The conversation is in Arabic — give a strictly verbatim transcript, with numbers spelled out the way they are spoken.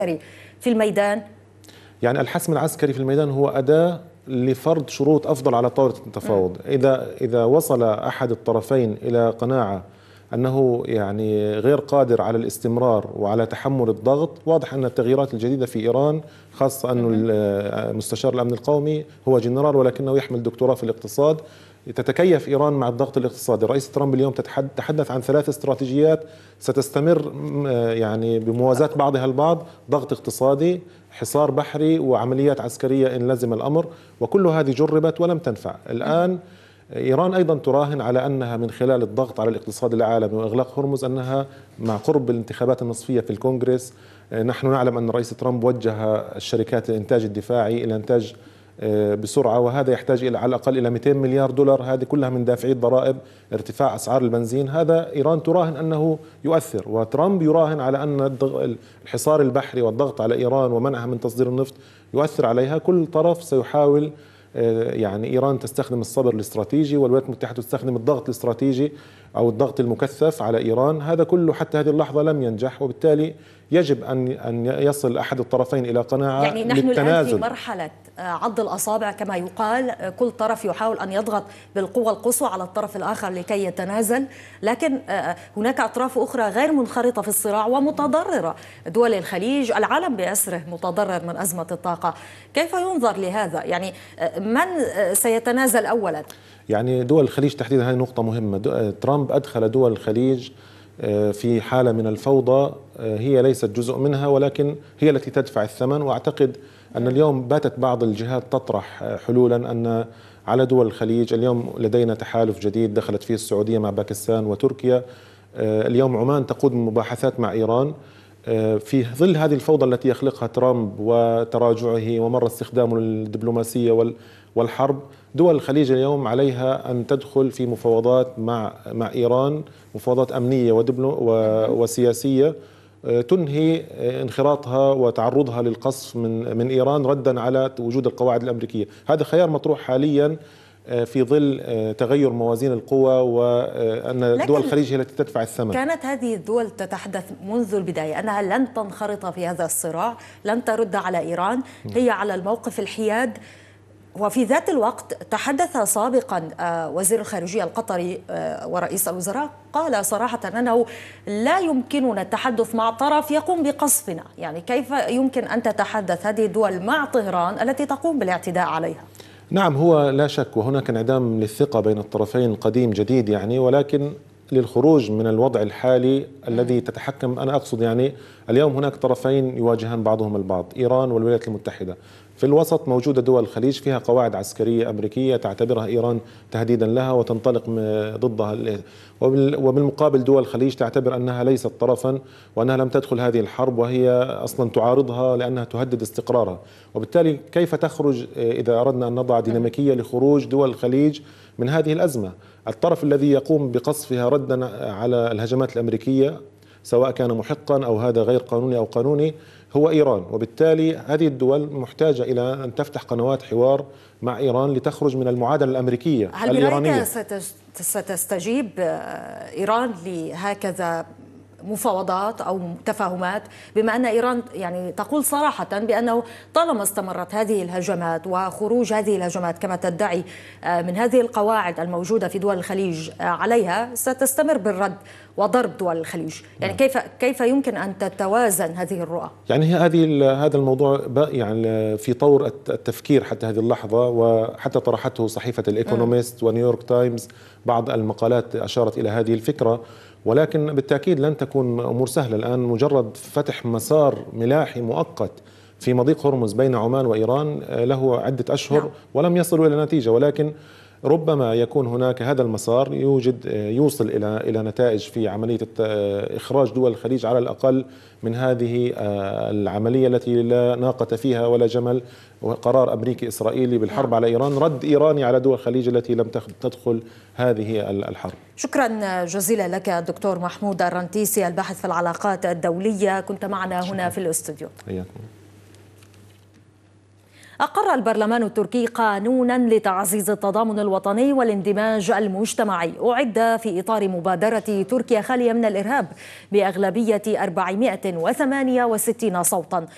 في الميدان؟ يعني الحسم العسكري في الميدان هو أداة لفرض شروط أفضل على طاولة التفاوض. إذا إذا وصل أحد الطرفين إلى قناعة أنه يعني غير قادر على الاستمرار وعلى تحمل الضغط، واضح أن التغييرات الجديدة في إيران، خاصة أنه مستشار الأمن القومي هو جنرال ولكنه يحمل دكتوراه في الاقتصاد، تتكيف إيران مع الضغط الاقتصادي. الرئيس ترامب اليوم تحدث عن ثلاث استراتيجيات ستستمر يعني بموازاة بعضها البعض: ضغط اقتصادي، حصار بحري، وعمليات عسكرية إن لزم الأمر، وكل هذه جربت ولم تنفع. الآن إيران أيضا تراهن على أنها من خلال الضغط على الاقتصاد العالمي وإغلاق هرمز أنها مع قرب الانتخابات النصفية في الكونغرس. نحن نعلم أن الرئيس ترامب وجه الشركات الإنتاج الدفاعي إلى إنتاج بسرعة، وهذا يحتاج إلى على الأقل إلى مئتين مليار دولار، هذه كلها من دافعي الضرائب، ارتفاع أسعار البنزين. هذا إيران تراهن أنه يؤثر، وترامب يراهن على أن الحصار البحري والضغط على إيران ومنعها من تصدير النفط يؤثر عليها. كل طرف سيحاول، يعني إيران تستخدم الصبر الاستراتيجي والولايات المتحدة تستخدم الضغط الاستراتيجي أو الضغط المكثف على إيران. هذا كله حتى هذه اللحظة لم ينجح، وبالتالي يجب أن أن يصل أحد الطرفين إلى قناعة يعني نحن للتنازل. الآن في مرحلة عض الأصابع كما يقال، كل طرف يحاول أن يضغط بالقوة القصوى على الطرف الآخر لكي يتنازل، لكن هناك أطراف أخرى غير منخرطة في الصراع ومتضررة. دول الخليج، العالم بأسره متضرر من أزمة الطاقة. كيف ينظر لهذا؟ يعني من سيتنازل أولا؟ يعني دول الخليج تحديدا، هذه نقطة مهمة. ترامب أدخل دول الخليج في حالة من الفوضى، هي ليست جزء منها ولكن هي التي تدفع الثمن. وأعتقد أن اليوم باتت بعض الجهات تطرح حلولا أن على دول الخليج، اليوم لدينا تحالف جديد دخلت فيه السعودية مع باكستان وتركيا، اليوم عمان تقود مباحثات مع إيران. في ظل هذه الفوضى التي يخلقها ترامب وتراجعه ومر استخدامه للدبلوماسية والحرب، دول الخليج اليوم عليها أن تدخل في مفاوضات مع مع إيران، مفاوضات أمنية وسياسية تنهي انخراطها وتعرضها للقصف من من إيران ردا على وجود القواعد الأمريكية. هذا خيار مطروح حاليا في ظل تغير موازين القوى، وأن دول الخليج هي التي تدفع الثمن. كانت هذه الدول تتحدث منذ البداية أنها لن تنخرط في هذا الصراع، لن ترد على إيران، هي على الموقف الحياد. وفي ذات الوقت تحدث سابقا وزير الخارجية القطري ورئيس الوزراء، قال صراحة أنه لا يمكننا التحدث مع طرف يقوم بقصفنا. يعني كيف يمكن أن تتحدث هذه الدول مع طهران التي تقوم بالاعتداء عليها؟ نعم، هو لا شك وهناك انعدام للثقة بين الطرفين القديم جديد يعني، ولكن للخروج من الوضع الحالي الذي تتحكم، أنا أقصد يعني اليوم هناك طرفين يواجهان بعضهم البعض، إيران والولايات المتحدة. في الوسط موجودة دول الخليج فيها قواعد عسكرية أمريكية تعتبرها إيران تهديدا لها وتنطلق ضدها، وبالمقابل دول الخليج تعتبر أنها ليست طرفا وأنها لم تدخل هذه الحرب وهي أصلا تعارضها لأنها تهدد استقرارها. وبالتالي كيف تخرج إذا أردنا أن نضع ديناميكية لخروج دول الخليج من هذه الأزمة؟ الطرف الذي يقوم بقصفها ردا على الهجمات الأمريكية سواء كان محقا أو هذا غير قانوني أو قانوني هو إيران. وبالتالي هذه الدول محتاجة إلى أن تفتح قنوات حوار مع إيران لتخرج من المعادلة الأمريكية الإيرانية. هل برأيك ستستجيب إيران لهكذا مفاوضات أو تفاهمات، بما أن إيران يعني تقول صراحة بأنه طالما استمرت هذه الهجمات وخروج هذه الهجمات كما تدعي من هذه القواعد الموجودة في دول الخليج عليها، ستستمر بالرد وضرب دول الخليج؟ يعني كيف كيف يمكن أن تتوازن هذه الرؤى؟ يعني هذه هذا الموضوع يعني في طور التفكير حتى هذه اللحظة، وحتى طرحته صحيفة الإيكونوميست ونيويورك تايمز بعض المقالات أشارت إلى هذه الفكرة، ولكن بالتأكيد لن تكون أمور سهلة. الآن مجرد فتح مسار ملاحي مؤقت في مضيق هرمز بين عمان وإيران له عدة أشهر ولم يصلوا إلى نتيجة، ولكن ربما يكون هناك هذا المسار يوجد يوصل إلى إلى نتائج في عملية إخراج دول الخليج على الأقل من هذه العملية التي لا ناقة فيها ولا جمل، وقرار أمريكي إسرائيلي بالحرب على إيران، رد إيراني على دول الخليج التي لم تدخل هذه الحرب. شكرا جزيلا لك دكتور محمود الرنتيسي، الباحث في العلاقات الدولية، كنت معنا هنا في الاستوديو. أقر البرلمان التركي قانونا لتعزيز التضامن الوطني والاندماج المجتمعي، أعد في إطار مبادرة تركيا خالية من الإرهاب بأغلبية أربعمائة وثمانية وستين صوتا.